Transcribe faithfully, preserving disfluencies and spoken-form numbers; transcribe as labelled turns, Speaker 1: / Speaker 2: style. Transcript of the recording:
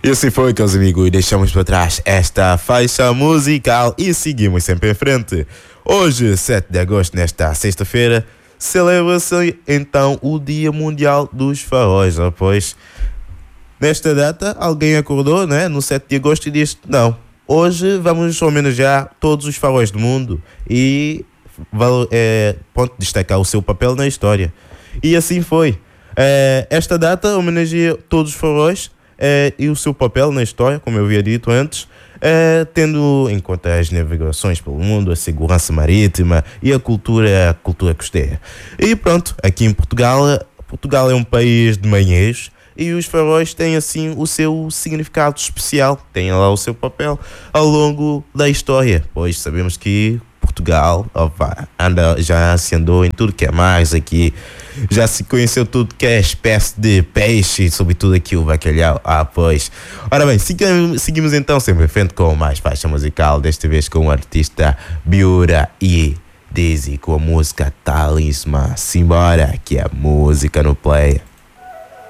Speaker 1: E assim foi, meus amigos, e deixamos para trás esta faixa musical e seguimos sempre em frente. Hoje, sete de agosto, nesta sexta-feira, celebra-se então o Dia Mundial dos Faróis. Pois, nesta data, alguém acordou, né, no sete de agosto e disse: não, hoje vamos homenagear todos os faróis do mundo e é, ponto, destacar o seu papel na história. E assim foi. É, esta data homenageia todos os faróis é, e o seu papel na história, como eu havia dito antes, é, tendo em conta as navegações pelo mundo, a segurança marítima e a cultura, a cultura costeira. E pronto, aqui em Portugal, Portugal é um país de marinheiros e os faróis têm assim o seu significado especial, têm lá o seu papel ao longo da história, pois sabemos que Portugal, opa, anda, já se andou em tudo que é mais aqui, já se conheceu tudo que é espécie de peixe, sobretudo aqui o bacalhau. Ah, pois. Ora bem, seguimos, seguimos então sempre em frente com mais faixa musical, desta vez com o artista Biura e Dizzy com a música Talismã. Simbora, que é música no play.